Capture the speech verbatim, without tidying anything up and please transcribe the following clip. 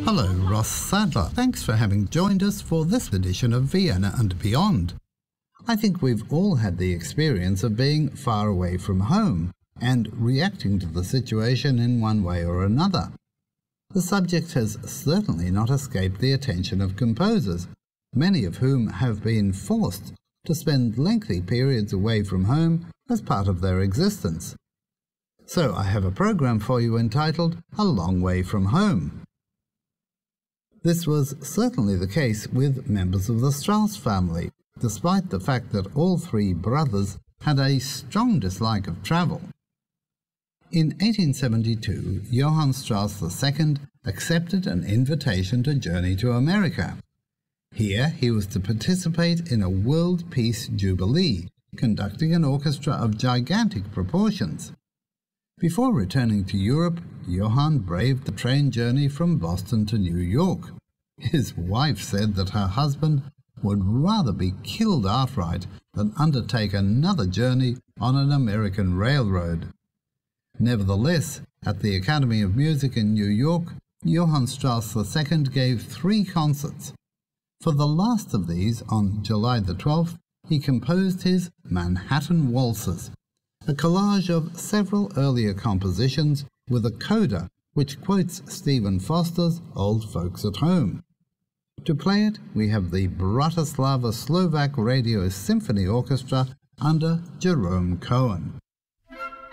Hello, Ross Sadler. Thanks for having joined us for this edition of Vienna and Beyond. I think we've all had the experience of being far away from home and reacting to the situation in one way or another. The subject has certainly not escaped the attention of composers, many of whom have been forced to spend lengthy periods away from home as part of their existence. So I have a program for you entitled A Long Way from Home. This was certainly the case with members of the Strauss family, despite the fact that all three brothers had a strong dislike of travel. In eighteen seventy-two, Johann Strauss the Second accepted an invitation to journey to America. Here he was to participate in a World Peace Jubilee, conducting an orchestra of gigantic proportions. Before returning to Europe, Johann braved the train journey from Boston to New York. His wife said that her husband would rather be killed outright than undertake another journey on an American railroad. Nevertheless, at the Academy of Music in New York, Johann Strauss the Second gave three concerts. For the last of these, on July the twelfth, he composed his Manhattan Waltzes, a collage of several earlier compositions with a coda which quotes Stephen Foster's Old Folks at Home. To play it, we have the Bratislava Slovak Radio Symphony Orchestra under Jerome Cohen.